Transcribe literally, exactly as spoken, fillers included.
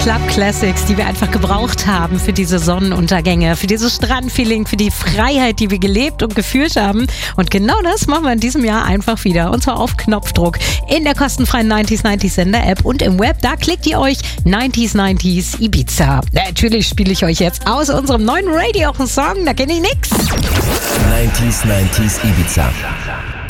Club Classics, die wir einfach gebraucht haben für diese Sonnenuntergänge, für dieses Strandfeeling, für die Freiheit, die wir gelebt und gefühlt haben. Und genau das machen wir in diesem Jahr einfach wieder. Und zwar auf Knopfdruck in der kostenfreien neunzig neunzig Sender-App und im Web. Da klickt ihr euch neunzig neunzig Ibiza. Natürlich spiele ich euch jetzt aus unserem neuen Radio einen Song, da kenne ich nix. neunzig neunzig Ibiza.